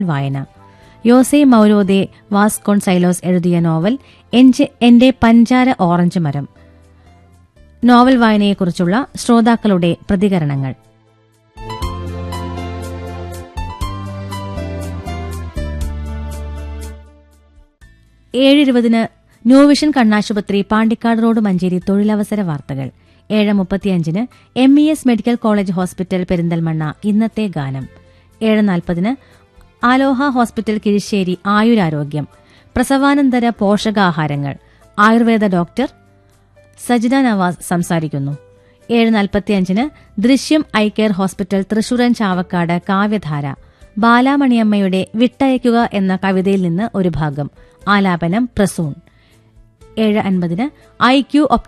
വായന. യോസെ മൗരോദെ വാസ്കോൺസൈലോസ് എഴുതിയ നോവൽ എന്റെ പഞ്ചാര ഓറഞ്ച് മരം. നോവൽ വായനയെക്കുറിച്ചുള്ള ശ്രോതാക്കളുടെ പ്രതികരണങ്ങൾ. 7:20 ന്യൂ വിഷൻ കണ്ണാശുപത്രി പാണ്ടിക്കാട് റോഡ് മഞ്ചേരി തൊഴിലവസര വാർത്തകൾ. 7:35 MES medical college hospital Perinthalmanna ഇന്നത്തെ ഗാനം. 7:40 ആലോഹ ഹോസ്പിറ്റൽ കിഴിശ്ശേരി ആയുരാരോഗ്യം, പ്രസവാനന്തര പോഷകാഹാരങ്ങൾ, ആയുർവേദ ഡോക്ടർ സജിന നവാസ് സംസാരിക്കുന്നു. 7:45 ദൃശ്യം ഐ കെയർ ഹോസ്പിറ്റൽ തൃശൂരൻ ചാവക്കാട് കാവ്യധാര, ബാലാമണിയമ്മയുടെ വിട്ടയക്കുക എന്ന കവിതയിൽ നിന്ന് ഒരു ഭാഗം, ആലാപനം പ്രസൂൺ. 7:50 IQ